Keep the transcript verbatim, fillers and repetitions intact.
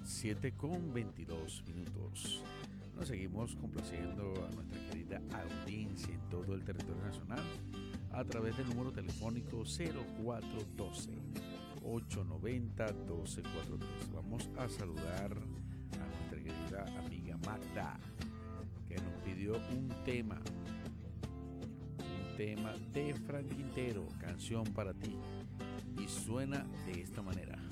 siete con veintidós minutos. Nos seguimos complaciendo a nuestra querida audiencia en todo el territorio nacional a través del número telefónico cero cuatro uno dos, ocho nueve cero, uno dos cuatro tres. Vamos a saludar a nuestra querida amiga Magda, que nos pidió un tema, un tema de Frank Quintero, Canción para ti, y suena de esta manera.